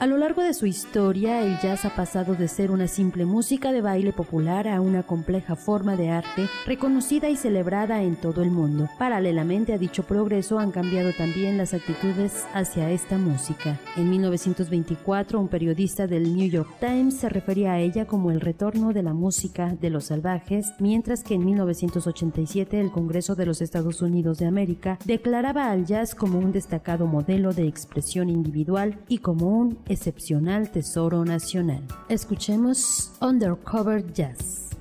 A lo largo de su historia, el jazz ha pasado de ser una simple música de baile popular a una compleja forma de arte reconocida y celebrada en todo el mundo. Paralelamente a dicho progreso han cambiado también las actitudes hacia esta música. En 1924, un periodista del New York Times se refería a ella como el retorno de la música de los salvajes, mientras que en 1987 el Congreso de los Estados Unidos de América declaraba al jazz como un destacado modelo de expresión individual y como un excepcional tesoro nacional. Escuchemos Undercover Jazz.